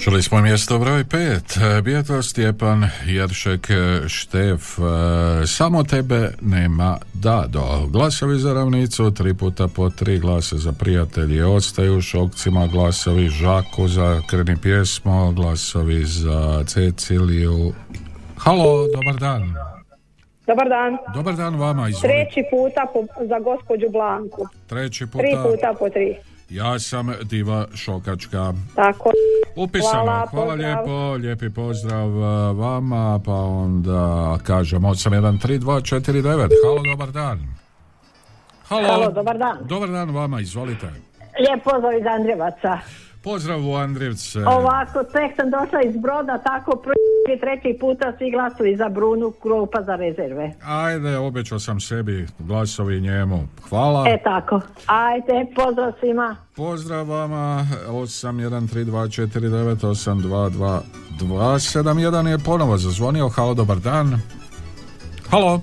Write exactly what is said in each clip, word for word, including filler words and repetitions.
Čuli smo mjesto broj pet. Bjeto, Stjepan, Jeršek, Štef. Samo tebe nema Dado. Glasovi za ravnicu, tri puta po tri glasa za prijatelji ostaju. Šokcima glasovi Žaku za Kreni pjesmo, glasovi za Ceciliju. Halo, dobar dan. Dobar dan. Dobar dan vama, izvolite. Treći puta po, za gospođu Blanku. Treći puta. Tri puta po tri. Ja sam Diva Šokačka. Tako. Upisano, hvala, hvala lijepo, lijepi pozdrav vama, pa onda kažem osam jedan tri dva četiri devet. Halo, dobar dan. Halo, Halo, dobar dan. Dobar dan vama, izvolite. Lijep pozdrav iz Andrijevaca. Pozdrav u Andrijevce. Ovako, tek sam došla iz Broda, tako prvi, treći puta svi glasovi za Brunu, grupa za rezerve. Ajde, obećao sam sebi, glasovi njemu. Hvala. E tako, ajde, pozdrav svima. Pozdrav vama, osam jedan tri dva četiri devet osam dva dva dva sedam jedan je ponovo zazvonio. Halo, dobar dan. Halo.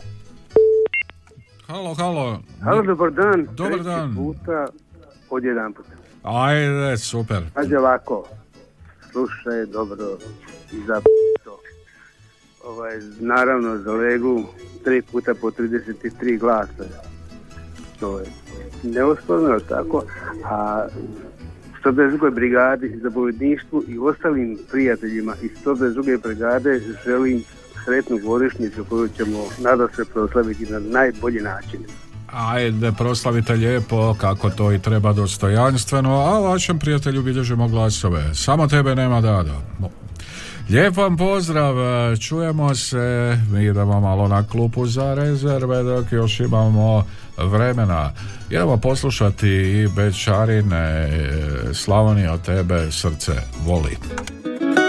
Halo, halo. Halo, dobar dan. Dobar treći dan. puta od jedan put. Ajde, super. Ajde ovako, slušaj dobro i za to. Ovaj, naravno za Legu tri puta po trideset tri glasa. To je neosporno, tako. A sto dvadeset druge brigadi, zapovjedništvu i ostalim prijateljima iz sto dvadeset druge brigade želim sretnu godišnjicu koju ćemo nadam se proslaviti na najbolji način. Ajde, proslavite lijepo, kako to i treba, dostojanstveno, a vašem prijatelju bilježimo glasove. Samo tebe nema Dado. Lijep vam pozdrav, čujemo se, mi idemo malo na klupu za rezerve dok još imamo vremena. Idemo poslušati i Bečarine, Slavonija tebe srce voli.